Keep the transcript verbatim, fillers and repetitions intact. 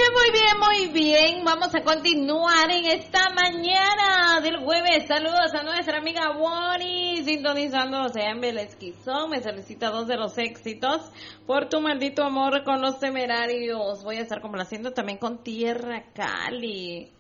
muy bien, muy bien. Vamos a continuar en esta mañana del jueves. Saludos a nuestra amiga Bonnie, sintonizándose en Belesquizón. Me solicita dos de los éxitos. Por tu maldito amor con los temerarios. Voy a estar complaciendo también con Tierra Cali.